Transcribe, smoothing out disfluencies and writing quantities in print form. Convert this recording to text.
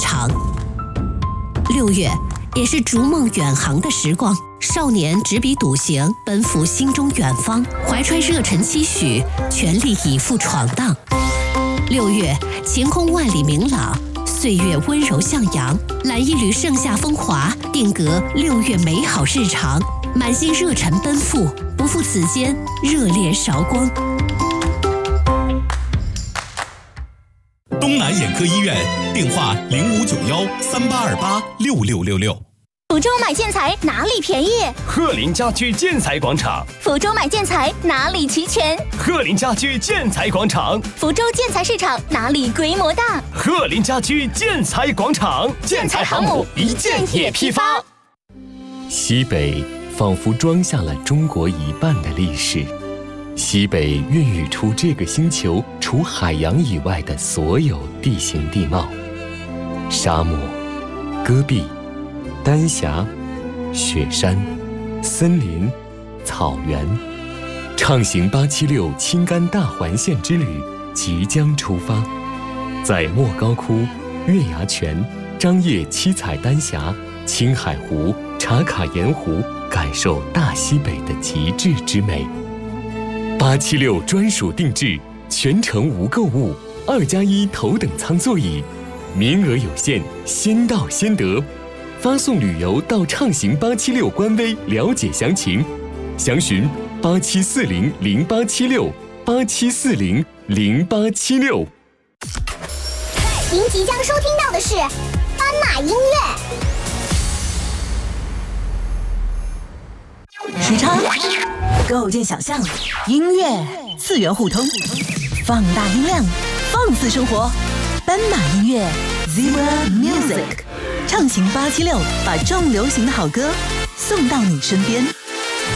场。6月也是逐梦远航的时光，少年执笔笃行，奔赴心中远方，怀揣热忱期许，全力以赴闯荡。6月晴空万里明朗，岁月温柔向阳，揽一缕盛夏风华，定格6月美好日常，满心热忱奔赴，不负此间热烈韶光。 东南眼科医院电话059138286666。 福州买建材哪里便宜？ 鹤林家居建材广场。 福州买建材哪里齐全？ 鹤林家居建材广场。 福州建材市场哪里规模大？ 鹤林家居建材广场。建材航母一件也批发。 西北仿佛装下了中国一半的历史，西北孕育出这个星球除海洋以外的所有地形地貌：沙漠、戈壁、丹霞、雪山、森林、草原。畅行876青甘大环线之旅即将出发，在莫高窟、月牙泉、张掖七彩丹霞、青海湖、茶卡盐湖感受大西北的极致之美。876专属定制，全程无购物，2+1头等舱座椅，名额有限，先到先得。发送旅游到畅行876官微了解详情，详询87400876，87400876。 您即将收听到的是斑马音乐。 时差构建想象，音乐次元互通，放大音量，放肆生活。斑马音乐 Zebra Music， 畅行876，把重流行的好歌送到你身边。